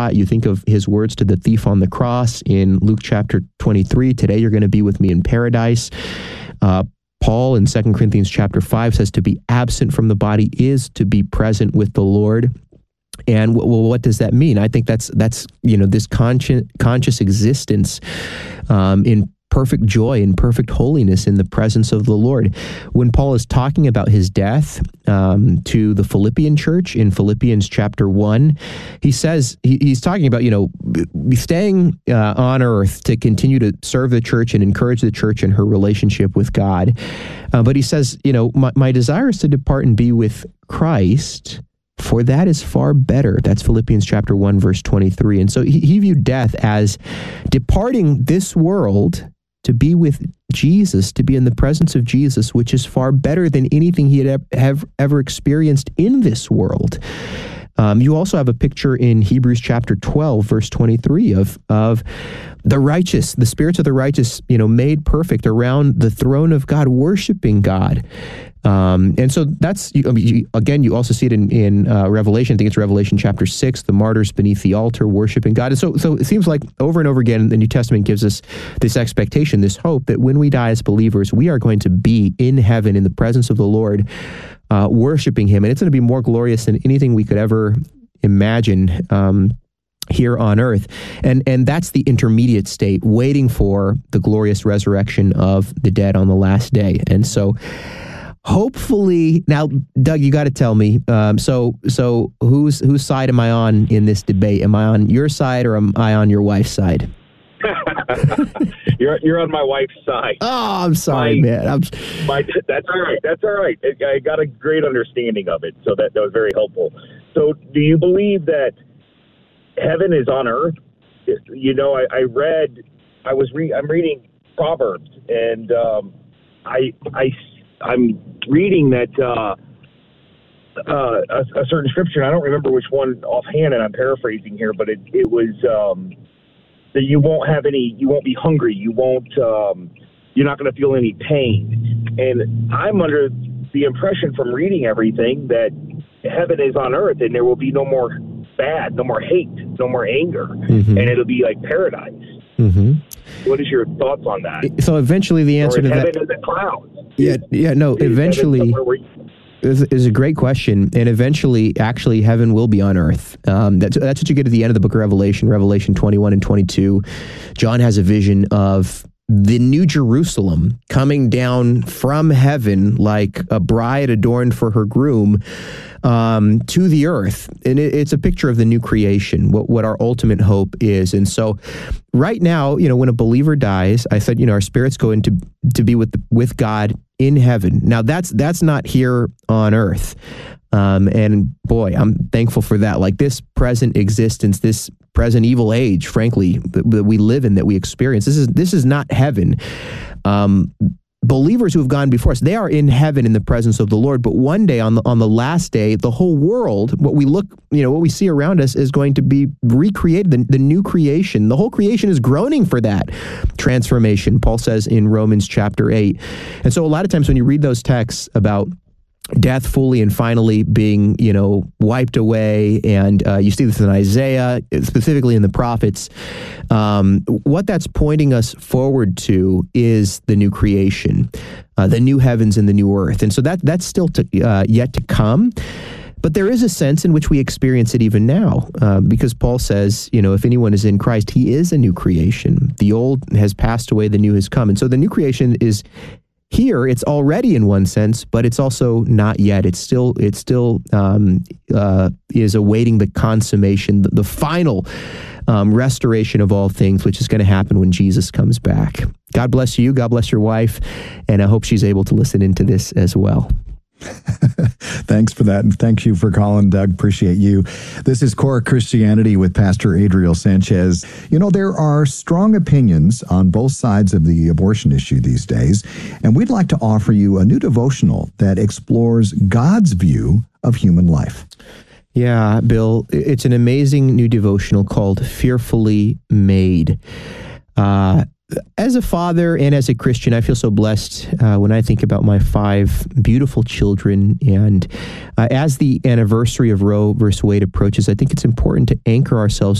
taught. You think of his words to the thief on the cross in Luke chapter 23, today you're going to be with me in paradise. Paul in 2 Corinthians chapter 5 says to be absent from the body is to be present with the Lord. And what does that mean? I think that's this conscious existence in perfect joy and perfect holiness in the presence of the Lord. When Paul is talking about his death to the Philippian church in Philippians chapter 1, he says, he's talking about, staying on earth to continue to serve the church and encourage the church in her relationship with God. But he says, my desire is to depart and be with Christ, for that is far better. That's Philippians chapter 1, verse 23. And so he viewed death as departing this world to be with Jesus, to be in the presence of Jesus, which is far better than anything he had ever experienced in this world. You also have a picture in Hebrews chapter 12, verse 23 of the righteous, the spirits of the righteous, made perfect around the throne of God, worshiping God. And so that's, again, you also see it in Revelation. I think it's Revelation chapter 6, the martyrs beneath the altar worshiping God. And so it seems like over and over again, the New Testament gives us this expectation, this hope that when we die as believers, we are going to be in heaven in the presence of the Lord, worshiping him. And it's going to be more glorious than anything we could ever imagine here on earth. And that's the intermediate state, waiting for the glorious resurrection of the dead on the last day. And so hopefully, now, Doug, you got to tell me, so whose side am I on in this debate? Am I on your side or am I on your wife's side? You're on my wife's side. Oh, I'm sorry, man. That's all right. That's all right. I got a great understanding of it, so that was very helpful. So do you believe that heaven is on earth? I'm reading Proverbs, and I'm reading that a certain scripture. I don't remember which one offhand, and I'm paraphrasing here, but it was that you won't be hungry, you're not going to feel any pain. And I'm under the impression from reading everything that heaven is on earth, and there will be no more bad, no more hate, no more anger, and it'll be like paradise. What is your thoughts on that? So eventually the answer to that... heaven is a cloud. Eventually... is a great question, and eventually, actually, heaven will be on earth. That's what you get at the end of the book of Revelation 21 and 22. John has a vision of the New Jerusalem coming down from heaven like a bride adorned for her groom to the earth. And it's a picture of the new creation, what our ultimate hope is. And so right now, when a believer dies, I said, our spirits go into to be with God in heaven. Now that's not here on earth. And boy, I'm thankful for that. Like this present existence, this present evil age, frankly, that we live in, that we experience. This is not heaven. Believers who have gone before us, they are in heaven in the presence of the Lord. But one day, on the last day, the whole world, what we see around us, is going to be recreated. The new creation, the whole creation is groaning for that transformation. Paul says in Romans chapter 8. And so, a lot of times when you read those texts about death fully and finally being, wiped away. And you see this in Isaiah, specifically in the prophets. What that's pointing us forward to is the new creation, the new heavens and the new earth. And so that's still yet to come. But there is a sense in which we experience it even now, because Paul says, if anyone is in Christ, he is a new creation. The old has passed away, the new has come. And so the new creation is here. It's already in one sense, but it's also not yet. It still is awaiting the consummation, the final restoration of all things, which is going to happen when Jesus comes back. God bless you. God bless your wife. And I hope she's able to listen into this as well. Thanks for that. And thank you for calling, Doug. Appreciate you. This is Core Christianity with Pastor Adriel Sanchez. There are strong opinions on both sides of the abortion issue these days, and we'd like to offer you a new devotional that explores God's view of human life. Yeah, Bill, it's an amazing new devotional called Fearfully Made. As a father and as a Christian, I feel so blessed when I think about my 5 beautiful children. And as the anniversary of Roe versus Wade approaches, I think it's important to anchor ourselves